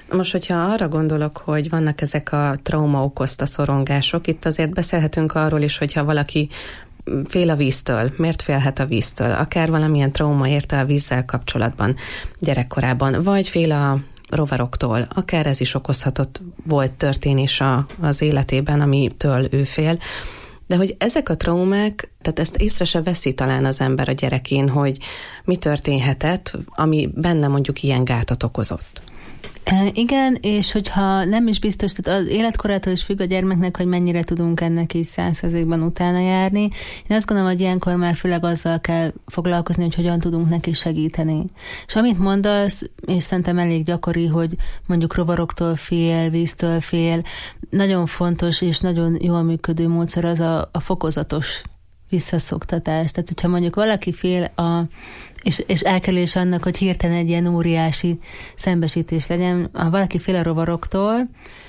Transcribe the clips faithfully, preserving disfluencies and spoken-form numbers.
Most, hogyha arra gondolok, hogy vannak ezek a trauma okozta szorongások, itt azért beszélhetünk arról is, hogyha valaki fél a víztől, miért félhet a víztől, akár valamilyen trauma érte a vízzel kapcsolatban gyerekkorában, vagy fél a rovaroktól, akár ez is okozhatott volt történés a, az életében, amitől ő fél. De hogy ezek a traumák, tehát ezt észre se veszi talán az ember a gyerekén, hogy mi történhetett, ami benne mondjuk ilyen gátat okozott. Igen, és hogyha nem is biztos, tehát az életkorától is függ a gyermeknek, hogy mennyire tudunk ennek is száz százalékban utána járni. Én azt gondolom, hogy ilyenkor már főleg azzal kell foglalkozni, hogy hogyan tudunk neki segíteni. És amit mondasz, és szerintem elég gyakori, hogy mondjuk rovaroktól fél, víztől fél, nagyon fontos és nagyon jól működő módszer az a, a fokozatos visszaszoktatás. Tehát, hogyha mondjuk valaki fél a És, és elkerülés annak, hogy hirtelen egy ilyen óriási szembesítés legyen. Ha valaki fél a rovaroktól,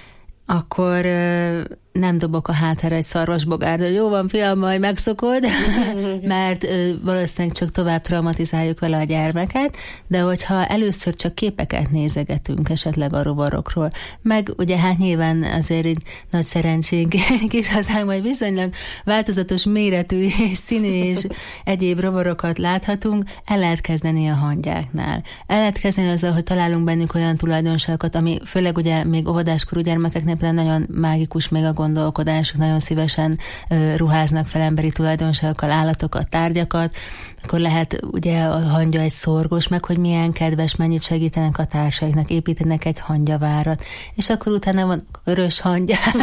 akkor ö, nem dobok a hátára egy szarvasbogárt, hogy jó van, fiam, majd megszokod, mert ö, valószínűleg csak tovább traumatizáljuk vele a gyermeket, de hogyha először csak képeket nézegetünk esetleg a rovarokról, meg ugye hát nyilván azért egy nagy szerencsénk kis hazánk, majd viszonylag változatos méretű és színű és egyéb rovarokat láthatunk, el lehet kezdeni a hangyáknál. El lehet kezdeni azzal, hogy találunk bennük olyan tulajdonságokat, ami főleg ugye még óvodáskorú gyermekeknél például nagyon mágikus még a gondolkodásuk, nagyon szívesen uh, ruháznak fel emberi tulajdonságokkal, állatokat, tárgyakat, akkor lehet ugye a hangya egy szorgos, meg hogy milyen kedves, mennyit segítenek a társaiknak, építenek egy hangyavárat, és akkor utána van örös hangyák,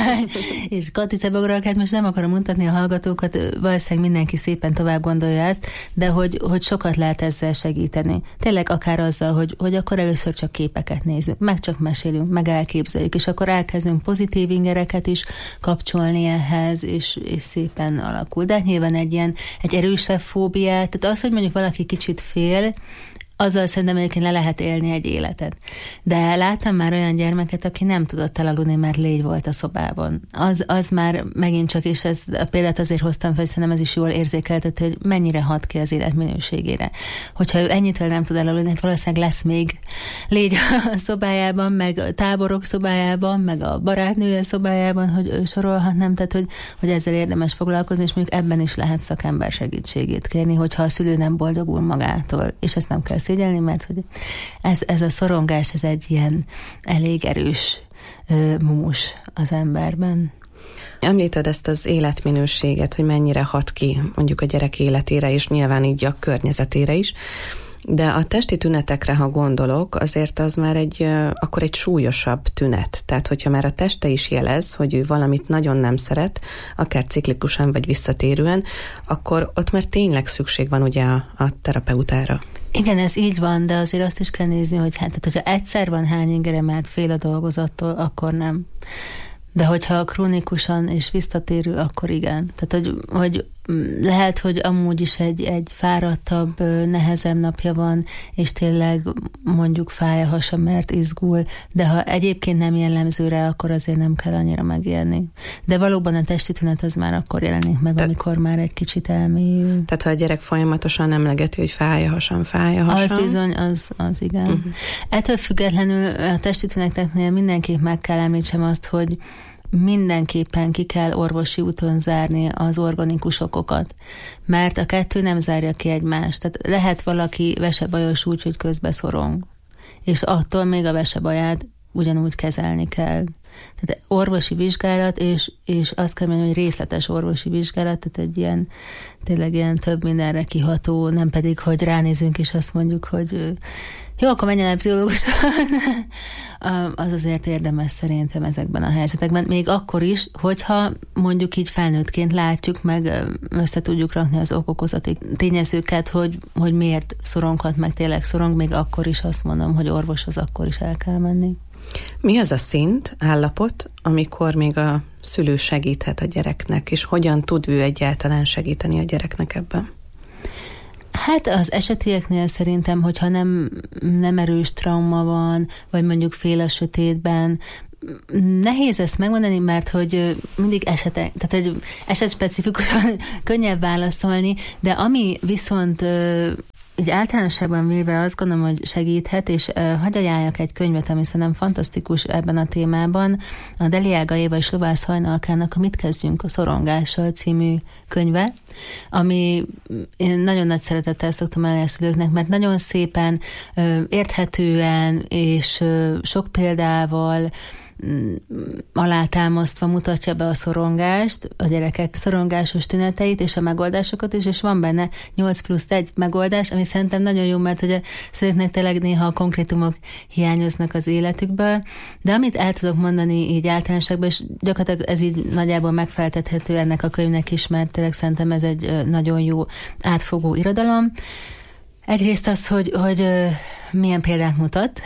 és katicebograk, hát most nem akarom mutatni a hallgatókat, valószínűleg mindenki szépen tovább gondolja ezt, de hogy, hogy sokat lehet ezzel segíteni. Tényleg akár azzal, hogy, hogy akkor először csak képeket nézünk, meg csak mesélünk, meg elképzeljük, és akkor elkezdünk pozitív ingereket is kapcsolni ehhez, és, és szépen alakul. De nyilván egy ilyen, egy erősebb fóbiát, tehát az, hogy mondjuk valaki kicsit fél, azzal szerintem egyébként le lehet élni egy életet. De láttam már olyan gyermeket, aki nem tudott elaludni, mert légy volt a szobában. Az, az már megint csak, és ez, a példát azért hoztam fel, szerintem ez is jól érzékelteti, hogy mennyire hat ki az élet minőségére. Hogyha ő ennyitől nem tud elaludni, hát valószínűleg lesz még légy a szobájában, meg a táborok szobájában, meg a barátnője szobájában, hogy ő sorolhatnám, tehát hogy, hogy ezzel érdemes foglalkozni, és mondjuk ebben is lehet szakember segítségét kérni, hogyha a szülő nem boldogul magától, és ezt nem kell szégyelni, mert hogy ez, ez a szorongás, ez egy ilyen elég erős ö, mús az emberben. Említed ezt az életminőséget, hogy mennyire hat ki mondjuk a gyerek életére, és nyilván így a környezetére is. De a testi tünetekre, ha gondolok, azért az már egy, akkor egy súlyosabb tünet. Tehát, hogyha már a teste is jelez, hogy ő valamit nagyon nem szeret, akár ciklikusan vagy visszatérően, akkor ott már tényleg szükség van ugye a, a terapeutára. Igen, ez így van, de azért azt is kell nézni, hogy hát, tehát, hogyha egyszer van hány ingere, mert fél a dolgozattól, akkor nem. De hogyha krónikusan és visszatérő, akkor igen. Tehát, hogy, hogy lehet, hogy amúgy is egy, egy fáradtabb, nehezebb napja van, és tényleg mondjuk fáj a hasa, mert izgul, de ha egyébként nem jellemző rá, akkor azért nem kell annyira megélni. De valóban a testi tünet az már akkor jelenik meg, Te- amikor már egy kicsit elmélyül. Tehát, ha a gyerek folyamatosan emlegeti, hogy fáj a hasam, fáj a hasam. Az bizony, az, az igen. Uh-huh. Ettől függetlenül a testi tüneteknél mindenképp meg kell említsem azt, hogy mindenképpen ki kell orvosi úton zárni az organikus okokat, mert a kettő nem zárja ki egymást. Tehát lehet valaki vesebajos úgy, hogy közbe szorong, és attól még a vesebaját ugyanúgy kezelni kell. Tehát orvosi vizsgálat, és, és azt kell mondani, hogy részletes orvosi vizsgálat, tehát egy ilyen, tényleg ilyen több mindenre kiható, nem pedig, hogy ránézünk, és azt mondjuk, hogy jó, akkor menjen el pszichológusra. Az azért érdemes szerintem ezekben a helyzetekben. Még akkor is, hogyha mondjuk így felnőttként látjuk, meg össze tudjuk rakni az okokozati tényezőket, hogy, hogy miért szoronghat, meg tényleg szorong, még akkor is azt mondom, hogy orvoshoz akkor is el kell menni. Mi az a szint, állapot, amikor még a szülő segíthet a gyereknek, és hogyan tud ő egyáltalán segíteni a gyereknek ebben? Hát az esetieknél szerintem, hogyha nem, nem erős trauma van, vagy mondjuk fél a sötétben, nehéz ezt megmondani, mert hogy mindig esetek, tehát hogy esetspecifikusan könnyebb válaszolni, de ami viszont így általánosságban véve azt gondolom, hogy segíthet, és uh, hadd ajánljak egy könyvet, ami szerintem fantasztikus ebben a témában, a Deliága Éva és Lovász Hajnalkának a Mit kezdjünk a szorongással című könyve, ami én nagyon nagy szeretettel szoktam elejteni a szülőknek, mert nagyon szépen, uh, érthetően és uh, sok példával alátámasztva mutatja be a szorongást, a gyerekek szorongásos tüneteit és a megoldásokat is, és van benne nyolc plusz egy megoldás, ami szerintem nagyon jó, mert hogy a szülőknek tényleg néha a konkrétumok hiányoznak az életükből, de amit el tudok mondani így általánosságban, és gyakorlatilag ez így nagyjából megfeltethető ennek a könyvnek is, mert tényleg szerintem ez egy nagyon jó átfogó irodalom. Egyrészt az, hogy, hogy milyen példát mutat,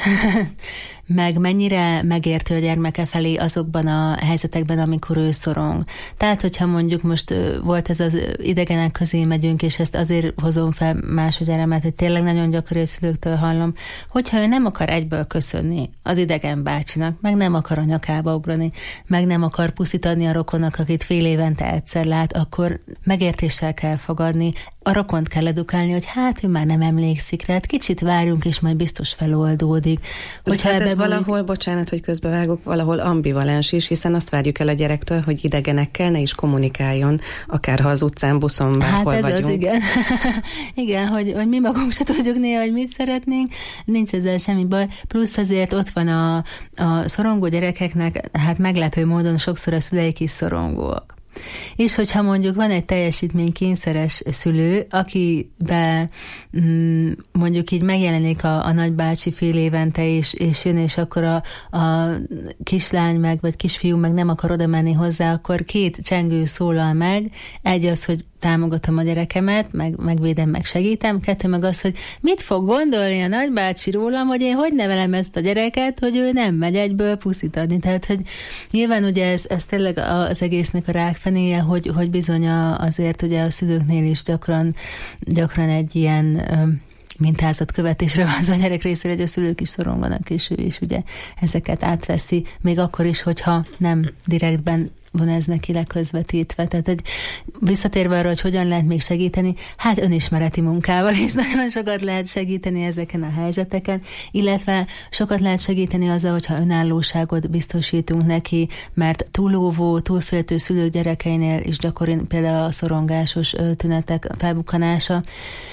meg mennyire megértő a gyermeke felé azokban a helyzetekben, amikor ő szorong. Tehát, hogyha mondjuk most volt ez az idegenek közé megyünk, és ezt azért hozom fel másodjára, mert hogy tényleg nagyon gyakori a szülőktől hallom, hogyha ő nem akar egyből köszönni az idegen bácsinak, meg nem akar a nyakába ugrani, meg nem akar puszit adni a rokonnak, akit fél évente egyszer lát, akkor megértéssel kell fogadni, a rokont kell edukálni, hogy hát ő már nem emlékszik rá, hát kicsit várjunk, és majd biztos feloldódik. Hogyha hát ez valahol, bocsánat, hogy közbevágok, valahol ambivalens is, hiszen azt várjuk el a gyerektől, hogy idegenekkel ne is kommunikáljon, akárha az utcán, buszon, bárhol hát ez vagyunk. Az, igen. igen, hogy, hogy mi magunk se tudjuk néha, hogy mit szeretnénk, nincs ezzel semmi baj. Plusz azért ott van a, a szorongó gyerekeknek, hát meglepő módon sokszor a szüleik is szorongóak. És hogyha mondjuk van egy teljesítménykényszeres szülő, akibe mm, mondjuk így megjelenik a, a nagybácsi fél évente, és, és jön, és akkor a, a kislány meg, vagy kisfiú meg nem akar oda menni hozzá, akkor két csengő szólal meg. Egy az, hogy támogatom a gyerekemet, meg, megvédem, meg segítem. Kettő meg az, hogy mit fog gondolni a nagybácsi rólam, hogy én hogy nevelem ezt a gyereket, hogy ő nem megy egyből puszit adni. Tehát, hogy nyilván ugye ez, ez tényleg az egésznek a rákfenéje, hogy, hogy bizony azért ugye a szülőknél is gyakran, gyakran egy ilyen mintázatkövetésre van az a gyerek részére, hogy a szülők is szoronganak, és ő is ugye ezeket átveszi, még akkor is, hogyha nem direktben van ez neki leközvetítve. Tehát, hogy visszatérve arra, hogy hogyan lehet még segíteni, hát önismereti munkával, és nagyon sokat lehet segíteni ezeken a helyzeteken, illetve sokat lehet segíteni azzal, hogyha önállóságot biztosítunk neki, mert túlóvó, túlféltő szülők gyerekeinél is gyakori például a szorongásos tünetek felbukkanása,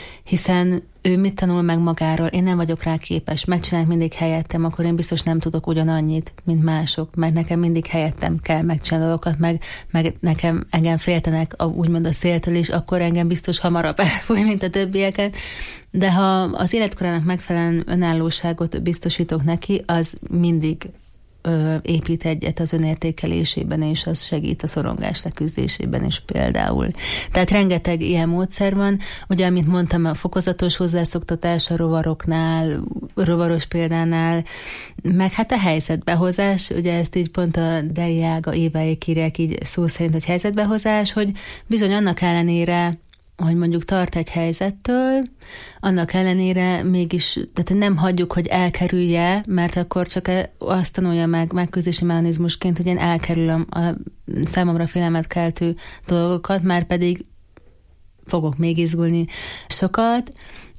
hiszen ő mit tanul meg magáról, én nem vagyok rá képes, megcsinálják mindig helyettem, akkor én biztos nem tudok ugyanannyit, mint mások, mert nekem mindig helyettem kell megcsinálni dolgokat, meg, meg nekem engem féltenek a, úgymond a széltől is, akkor engem biztos hamarabb elfúj, mint a többieket. De ha az életkorának megfelelően önállóságot biztosítok neki, az mindig ö, épít egyet az önértékelésében, és az segít a szorongás leküzdésében is például. Tehát rengeteg ilyen módszer van. Ugye, amit mondtam, a fokozatos hozzászoktatás a rovaroknál, rovaros példánál, meg hát a helyzetbehozás, ugye ezt így pont a Deliága Éváék írják így szó szerint, hogy helyzetbehozás, hogy bizony annak ellenére, hogy mondjuk tart egy helyzettől, annak ellenére mégis, tehát nem hagyjuk, hogy elkerülje, mert akkor csak azt tanulja meg megküzdési mechanizmusként, hogy én elkerülöm a számomra félelmet keltő dolgokat, már pedig fogok még izgulni sokat,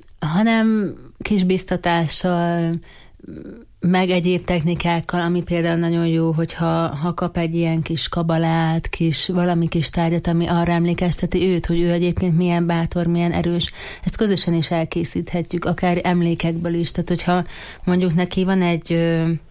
hanem kis biztatással, meg egyéb technikákkal, ami például nagyon jó, hogyha ha kap egy ilyen kis kabalát, kis, valami kis tárgyat, ami arra emlékezteti őt, hogy ő egyébként milyen bátor, milyen erős. Ezt közösen is elkészíthetjük, akár emlékekből is. Tehát, hogyha mondjuk neki van egy...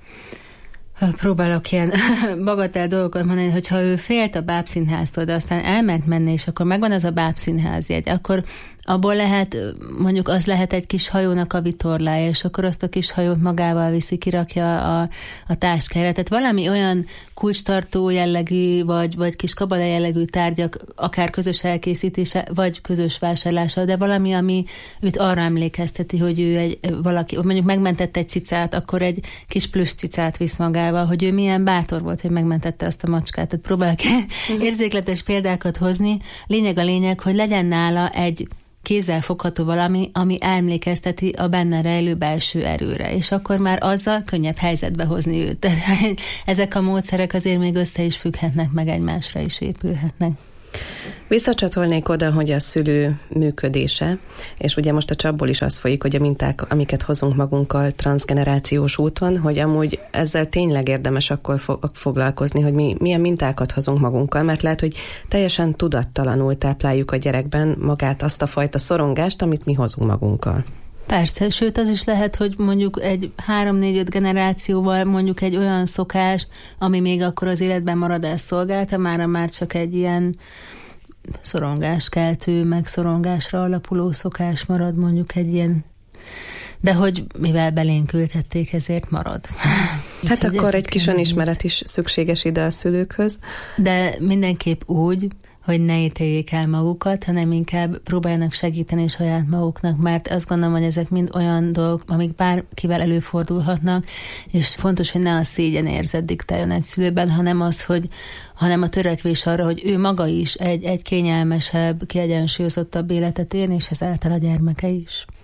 próbálok ilyen bagatel dolgokat mondani, hogyha ő félt a bábszínháztól, de aztán elment menni, és akkor megvan az a bábszínház jegy, akkor abból lehet, mondjuk az lehet egy kis hajónak a vitorlája, és akkor azt a kis hajót magával viszi, kirakja a, a táskára. Tehát valami olyan kulcstartó jellegű, vagy, vagy kis kabala jellegű tárgyak, akár közös elkészítése, vagy közös vásárlása, de valami, ami őt arra emlékezteti, hogy ő egy valaki, mondjuk megmentett egy cicát, akkor egy kis plüss cicát visz magával, hogy ő milyen bátor volt, hogy megmentette azt a macskát. Tehát próbálok érzékletes példákat hozni. Lényeg a lényeg, hogy legyen nála egy kézzel fogható valami, ami emlékezteti a benne rejlő belső erőre, és akkor már azzal könnyebb helyzetbe hozni őt. Tehát ezek a módszerek azért még össze is függhetnek, meg egymásra is épülhetnek. Visszacsatolnék oda, hogy a szülő működése, és ugye most a csapból is az folyik, hogy a minták, amiket hozunk magunkkal transzgenerációs úton, hogy amúgy ezzel tényleg érdemes akkor foglalkozni, hogy mi milyen mintákat hozunk magunkkal, mert lehet, hogy teljesen tudattalanul tápláljuk a gyerekben magát azt a fajta szorongást, amit mi hozunk magunkkal. Persze, sőt az is lehet, hogy mondjuk egy három-négy-öt generációval mondjuk egy olyan szokás, ami még akkor az életben maradás szolgálta, mára már csak egy ilyen szorongáskeltő, meg szorongásra alapuló szokás marad, mondjuk egy ilyen, de hogy mivel belénk ültették, ezért marad. Hát akkor egy kis önismeret is szükséges ide a szülőkhöz. De mindenképp úgy, hogy ne ítéljék el magukat, hanem inkább próbáljanak segíteni saját maguknak, mert azt gondolom, hogy ezek mind olyan dolgok, amik bárkivel előfordulhatnak, és fontos, hogy ne a szégyenérzet diktáljon egy szülőben, hanem az, hogy hanem a törekvés arra, hogy ő maga is egy, egy kényelmesebb, kiegyensúlyozottabb életet élni, és ezáltal a gyermeke is.